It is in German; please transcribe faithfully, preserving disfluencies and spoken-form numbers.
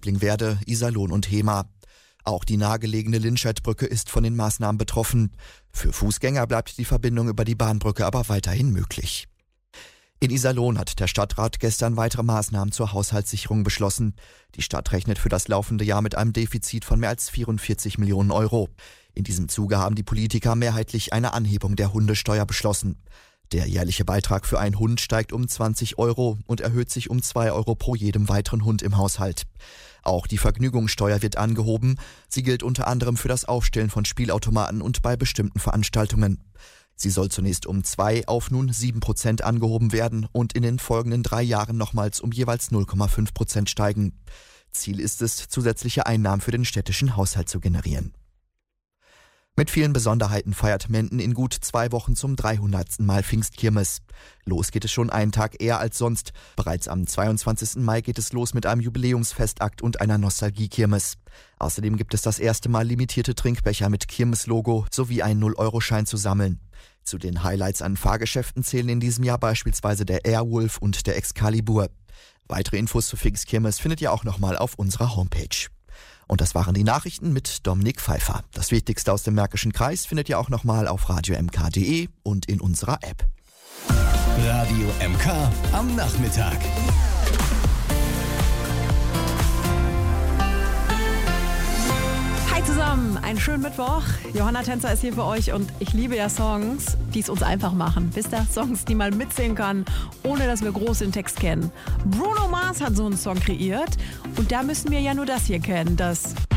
Reiblingwerde, Iserlohn und Hemer. Auch die nahegelegene Linscheidbrücke ist von den Maßnahmen betroffen. Für Fußgänger bleibt die Verbindung über die Bahnbrücke aber weiterhin möglich. In Iserlohn hat der Stadtrat gestern weitere Maßnahmen zur Haushaltssicherung beschlossen. Die Stadt rechnet für das laufende Jahr mit einem Defizit von mehr als vierundvierzig Millionen Euro. In diesem Zuge haben die Politiker mehrheitlich eine Anhebung der Hundesteuer beschlossen. Der jährliche Beitrag für einen Hund steigt um zwanzig Euro und erhöht sich um zwei Euro pro jedem weiteren Hund im Haushalt. Auch die Vergnügungssteuer wird angehoben. Sie gilt unter anderem für das Aufstellen von Spielautomaten und bei bestimmten Veranstaltungen. Sie soll zunächst um zwei auf nun sieben Prozent angehoben werden und in den folgenden drei Jahren nochmals um jeweils null Komma fünf Prozent steigen. Ziel ist es, zusätzliche Einnahmen für den städtischen Haushalt zu generieren. Mit vielen Besonderheiten feiert Menden in gut zwei Wochen zum dreihundertsten Mal Pfingstkirmes. Los geht es schon einen Tag eher als sonst. Bereits am zweiundzwanzigsten Mai geht es los mit einem Jubiläumsfestakt und einer Nostalgie-Kirmes. Außerdem gibt es das erste Mal limitierte Trinkbecher mit Kirmes-Logo sowie einen null Euro Schein zu sammeln. Zu den Highlights an Fahrgeschäften zählen in diesem Jahr beispielsweise der Airwolf und der Excalibur. Weitere Infos zur Pfingstkirmes findet ihr auch nochmal auf unserer Homepage. Und das waren die Nachrichten mit Dominik Pfeiffer. Das Wichtigste aus dem Märkischen Kreis findet ihr auch nochmal auf radio m k punkt d e und in unserer App. Radio M K am Nachmittag. Hi zusammen, einen schönen Mittwoch. Johanna Tänzer ist hier für euch und ich liebe ja Songs, die es uns einfach machen. Wisst ihr, Songs, die man mitsingen kann, ohne dass wir groß den Text kennen. Bruno Mars hat so einen Song kreiert und da müssen wir ja nur das hier kennen, das